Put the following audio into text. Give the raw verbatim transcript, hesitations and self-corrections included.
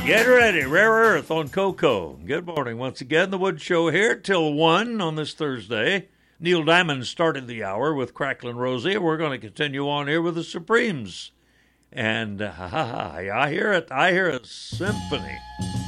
Get ready, Rare Earth on Coco. Good morning once again. The Wood Show here till one on this Thursday. Neil Diamond started the hour with Cracklin' Rosie. We're going to continue on here with the Supremes. And uh, I hear it. I hear a symphony.